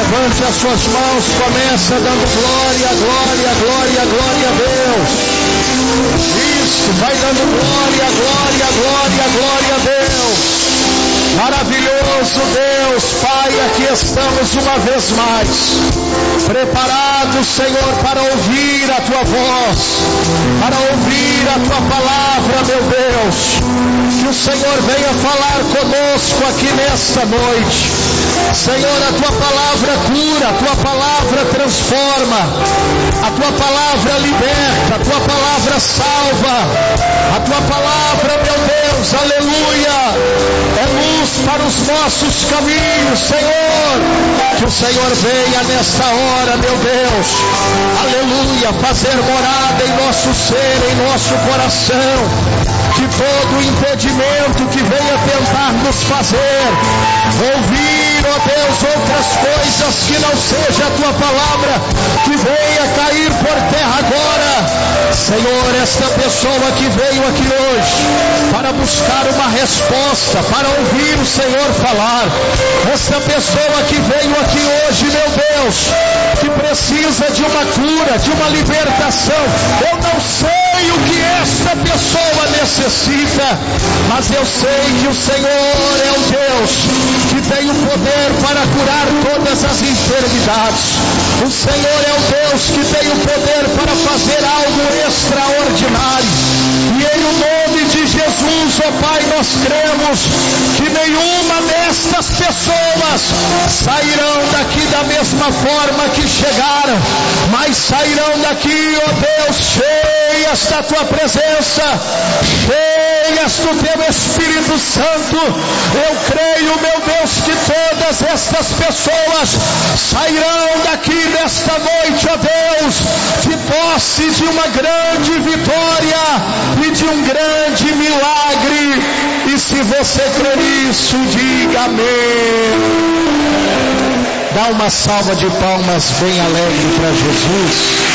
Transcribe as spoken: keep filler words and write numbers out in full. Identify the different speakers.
Speaker 1: levante as suas mãos, começa dando glória, glória, glória, glória a Deus. Isso, vai dando glória, glória, glória, glória a Deus. Maravilhoso Deus, Pai, aqui estamos uma vez mais, preparados, Senhor, para ouvir a Tua voz, para ouvir a Tua palavra, meu Deus. Que o Senhor venha falar conosco aqui nesta noite. Senhor, a Tua palavra cura, a Tua palavra transforma, a Tua palavra liberta, a Tua palavra salva, a Tua palavra, meu Deus, aleluia, é luz para os nossos caminhos, Senhor. Que o Senhor venha nesta hora, meu Deus, aleluia, fazer morada em nosso ser, em nosso coração. Que todo impedimento que venha tentar nos fazer ouvir, ó Deus, outras coisas que não seja a Tua palavra, que venha cair por terra agora. Senhor, esta pessoa que veio aqui hoje para buscar uma resposta, para ouvir o Senhor falar, esta pessoa que veio aqui hoje, meu Deus, que precisa de uma cura, de uma libertação, eu não sei o que esta pessoa necessita, mas eu sei que o Senhor é o Deus que tem o poder para curar todas as enfermidades. O Senhor é o Deus que tem o poder para fazer algo extraordinário. E em o nome de Jesus, ó Pai, nós cremos que nenhuma destas pessoas sairão daqui da mesma forma que chegaram, mas sairão daqui, ó Deus, cheias da Tua presença, cheias do Teu Espírito Santo. Eu creio, meu Deus, que todas estas pessoas sairão daqui nesta noite, ó Deus, de posse de uma grande vitória e de um grande milagre. E se você crer nisso, diga amém. Dá uma salva de palmas bem alegre para Jesus.